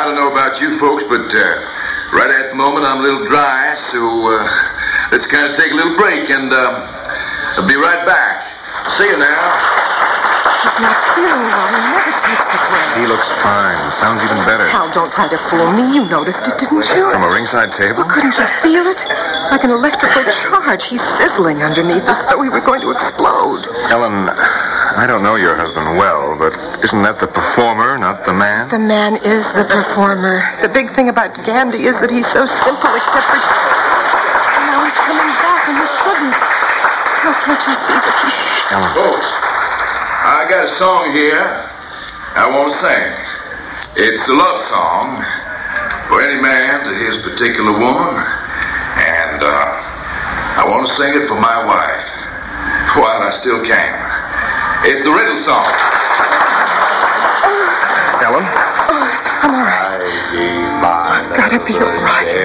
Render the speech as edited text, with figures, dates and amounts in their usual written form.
don't know about you folks, but right at the moment I'm a little dry, so let's kind of take a little break, and I'll be right back. See you now. He's not feeling well. He never takes a break. He looks fine. Sounds even better. Hal, don't try to fool me. You noticed it, didn't you? From a ringside table? Well, couldn't you feel it? Like an electrical charge. He's sizzling underneath us, though we were going to explode. Ellen, I don't know your husband well, but isn't that the performer, not the man? The man is the performer. The big thing about Gandhi is that he's so simple, except for... Now he's coming back, and he shouldn't. How can't you see that he's... Ellen. Folks, I got a song here I want to sing. It's a love song for any man to his particular woman, and I want to sing it for my wife while I still can. It's the riddle song. Ellen? Oh, I'm all right. I've got to be all right.